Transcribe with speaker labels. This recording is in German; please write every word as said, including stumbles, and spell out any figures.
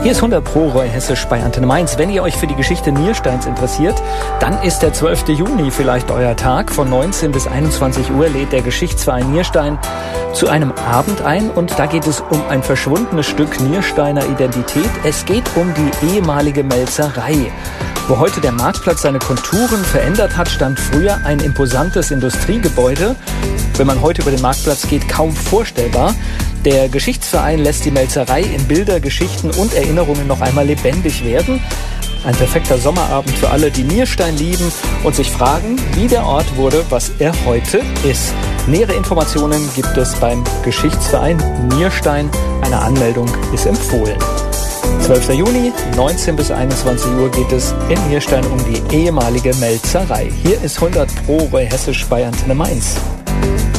Speaker 1: Hier ist hundert Pro Roy Hessisch bei Antenne Mainz. Wenn ihr euch für die Geschichte Niersteins interessiert, dann ist der zwölfte Juni vielleicht euer Tag. Von neunzehn bis einundzwanzig Uhr lädt der Geschichtsverein Nierstein zu einem Abend ein. Und da geht es um ein verschwundenes Stück Niersteiner Identität. Es geht um die ehemalige Melzerei. Wo heute der Marktplatz seine Konturen verändert hat, stand früher ein imposantes Industriegebäude. Wenn man heute über den Marktplatz geht, kaum vorstellbar. Der Geschichtsverein lässt die Melzerei in Bilder, Geschichten und Erinnerungen noch einmal lebendig werden. Ein perfekter Sommerabend für alle, die Nierstein lieben und sich fragen, wie der Ort wurde, was er heute ist. Nähere Informationen gibt es beim Geschichtsverein Nierstein. Eine Anmeldung ist empfohlen. zwölfter Juni, neunzehn bis einundzwanzig Uhr geht es in Nierstein um die ehemalige Melzerei. Hier ist hundert Pro Roy Hessisch bei Antenne Mainz.